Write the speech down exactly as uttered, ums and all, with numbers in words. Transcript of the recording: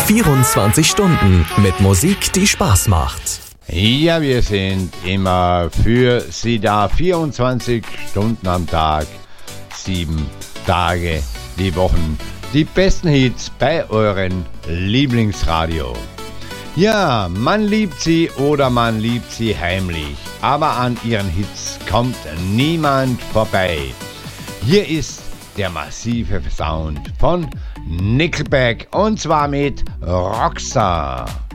vierundzwanzig Stunden mit Musik, die Spaß macht. Ja, wir sind immer für Sie da, vierundzwanzig Stunden am Tag, sieben Tage die Wochen. Die besten Hits bei euren Lieblingsradio. Ja, man liebt sie oder man liebt sie heimlich, aber an ihren Hits kommt niemand vorbei. Hier ist der massive Sound von Nickelback und zwar mit Rockstar.